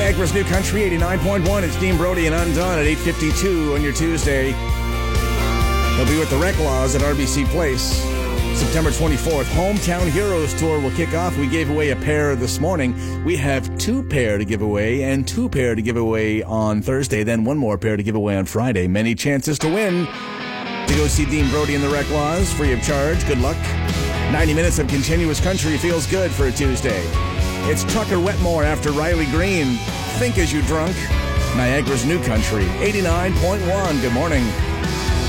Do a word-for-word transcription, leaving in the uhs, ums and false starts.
Niagara's New Country, eighty-nine point one. It's Dean Brody and Undone at eight fifty-two on your Tuesday. They'll be with the Rec Laws at R B C Place. September twenty-fourth, Hometown Heroes Tour will kick off. We gave away a pair this morning. We have two pair to give away and two pair to give away on Thursday, then one more pair to give away on Friday. Many chances to win. To go see Dean Brody and the Rec Laws, free of charge. Good luck. ninety minutes of continuous country feels good for a Tuesday. It's Tucker Wetmore after Riley Green. Think As You Drunk. Niagara's New Country, eighty-nine point one. Good morning.